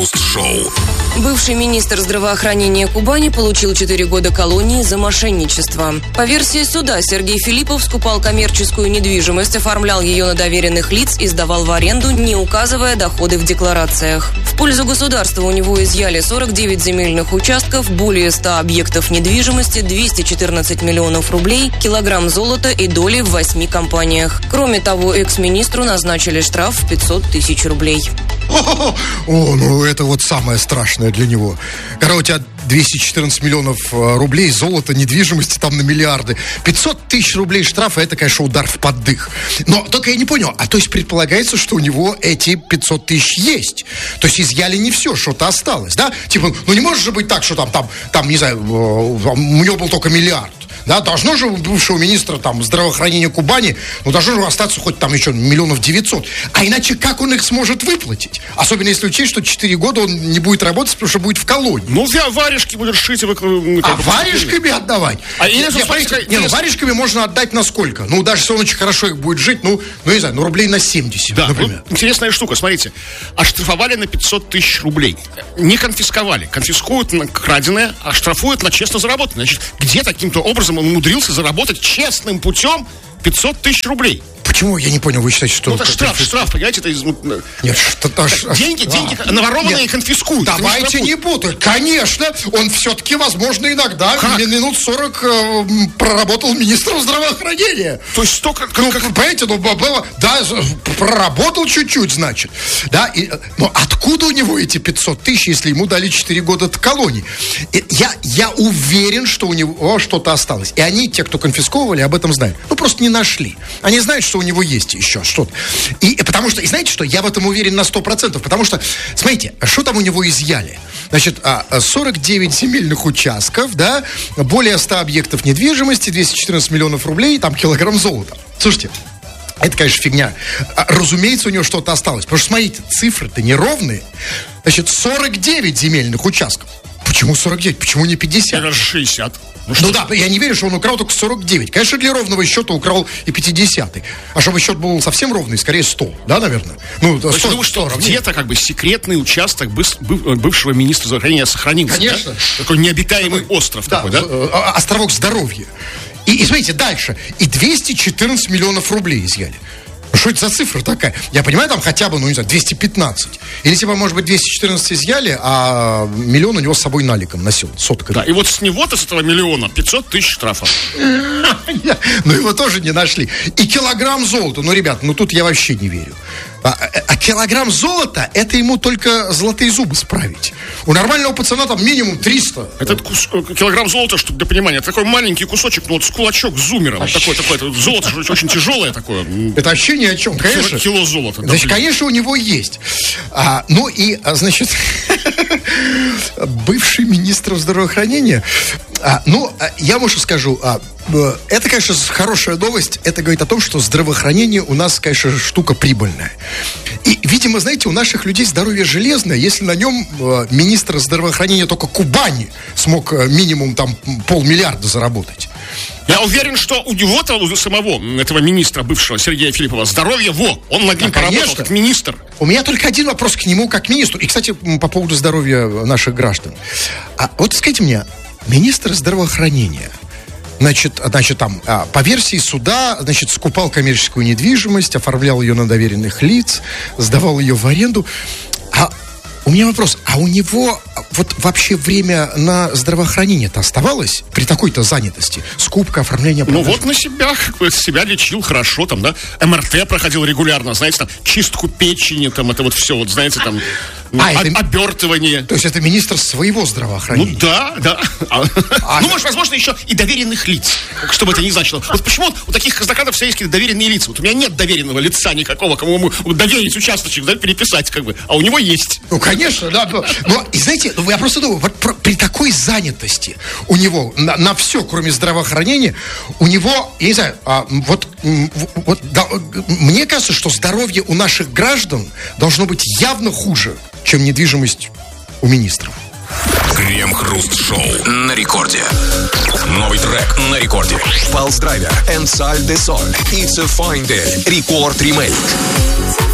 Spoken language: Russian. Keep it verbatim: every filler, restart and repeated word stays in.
Крем-хруст-шоу. Бывший министр здравоохранения Кубани получил четыре года колонии за мошенничество. По версии суда, Сергей Филиппов скупал коммерческую недвижимость, оформлял ее на доверенных лиц и сдавал в аренду, не указывая доходы в декларациях. В пользу государства у него изъяли сорок девять земельных участков, более ста объектов недвижимости, двести четырнадцать миллионов рублей, килограмм золота и доли в восьми компаниях. Кроме того, экс-министру назначили штраф в пятьсот тысяч рублей. О, ну это вот самое страшное для него. Когда у тебя двести четырнадцать миллионов рублей золота, недвижимости там на миллиарды, пятьсот тысяч рублей штрафа, это, конечно, удар в поддых. Но только я не понял, а то есть предполагается, что у него эти пятьсот тысяч есть. То есть изъяли не все, что-то осталось, да? Типа, ну не может же быть так, что там, там, там не знаю, у него был только миллиард. Да, должно же у бывшего министра там здравоохранения Кубани, ну, должно же остаться хоть там еще миллионов девятьсот. А иначе как он их сможет выплатить? Особенно если учесть, что четыре года он не будет работать, потому что будет в колонии. Ну, я варежки будешь шить и вы... А варежками отдавать? А не, не, смотрите, не, ну, варежками можно отдать на сколько? Ну, даже если он очень хорошо их будет жить, ну, ну не знаю, ну, рублей на семьдесят, да, например. Вот интересная штука, смотрите. Оштрафовали на пятьсот тысяч рублей. Не конфисковали. Конфискуют на краденое, а штрафуют на честно заработанное. Значит, где таким-то образом он умудрился заработать честным путем пятьсот тысяч рублей? Почему? Я не понял, вы считаете, что... Ну, это штраф, штраф, понимаете? Это из... Нет, что-то... Деньги, деньги а, наворованные нет, конфискуют. Давайте не, не путать. Конечно, он все-таки, возможно, иногда как? минут сорок э, проработал министром здравоохранения. То есть столько... Ну, как... понимаете, ну, было... Да, проработал чуть-чуть, значит. Да, и, но откуда у него эти пятьсот тысяч, если ему дали четыре года колонии? Я, я уверен, что у него что-то осталось. И они, те, кто конфисковывали, об этом знают. Ну, просто не нашли. Они знают, что у него есть еще что-то. И потому что, и знаете что, я в этом уверен на сто процентов, потому что, смотрите, что там у него изъяли? Значит, сорок девять земельных участков, да, более ста объектов недвижимости, двести четырнадцать миллионов рублей, там килограмм золота. Слушайте, это, конечно, фигня. Разумеется, у него что-то осталось. Потому что, смотрите, цифры-то неровные. Значит, сорок девять земельных участков. Почему сорок девять? Почему не пятьдесят? Это же шестьдесят. Ну, ну да, я не верю, что он украл только сорок девять. Конечно, для ровного счета украл и пятидесятый. А чтобы счет был совсем ровный, скорее сто, да, наверное? Ну, то есть, думаю, что где-то как бы секретный участок бывшего министра здравоохранения сохранился. Конечно. Да? Такой необитаемый такой, остров да, такой, да? Островок здоровья. И, и смотрите, дальше. И двести четырнадцать миллионов рублей изъяли. Что это за цифра такая? Я понимаю, там хотя бы, ну, не знаю, двести пятнадцать. Или, типа, может быть, двести четырнадцать изъяли, а миллион у него с собой наликом носил, соткой. Да, и вот с него-то, с этого миллиона, пятьсот тысяч штрафов. Ну, его тоже не нашли. И килограмм золота. Ну, ребят, ну, тут я вообще не верю. А, а килограмм золота, это ему только золотые зубы справить. У нормального пацана там минимум триста. Этот кус, килограмм золота, чтобы для понимания, это такой маленький кусочек, ну, вот с кулачок зумера. Вот такой, такой, золото же очень тяжелое такое. Это вообще ни о чем, конечно. Кило золота. Да, значит, конечно, у него есть. А, ну и, значит, бывший министр здравоохранения, а, ну, я, может, скажу, а, это, конечно, хорошая новость. Это говорит о том, что здравоохранение у нас, конечно, штука прибыльная. И, видимо, знаете, у наших людей здоровье железное. Если на нем э, министр здравоохранения только Кубани смог э, минимум там полмиллиарда заработать. Я уверен, что у него-то, у самого этого министра бывшего Сергея Филиппова, здоровье, во, он над ним да, поработал как министр. У меня только один вопрос к нему как министру. И, кстати, по поводу здоровья наших граждан. А вот скажите мне, министр здравоохранения, Значит, значит, там, по версии суда, значит, скупал коммерческую недвижимость, оформлял ее на доверенных лиц, сдавал ее в аренду. А у меня вопрос, а у него вот вообще время на здравоохранение-то оставалось при такой-то занятости? Скупка, оформление, продажа? Ну вот на себя, как бы, себя лечил хорошо, там, да, эм эр тэ проходил регулярно, знаете, там, чистку печени, там, это вот все, вот, знаете, там, а, о- это... обертывание. То есть это министр своего здравоохранения? Ну да, да. А, ну, может, возможно, еще и доверенных лиц, чтобы это не значило. Вот почему у таких казнокрадов все есть доверенные лица? Вот у меня нет доверенного лица никакого, кому ему доверить участочек, да, переписать, как бы, а у него есть. Ну, конечно, да. Но, но и знаете, я просто думаю, вот при такой занятости у него на, на все, кроме здравоохранения, у него, я не знаю, а, вот, вот да, мне кажется, что здоровье у наших граждан должно быть явно хуже, чем недвижимость у министров. Крем-хруст-шоу на рекорде. Новый трек на рекорде. Pulse Driver and Sal de Sol. It's a fine day. Рекорд ремейк.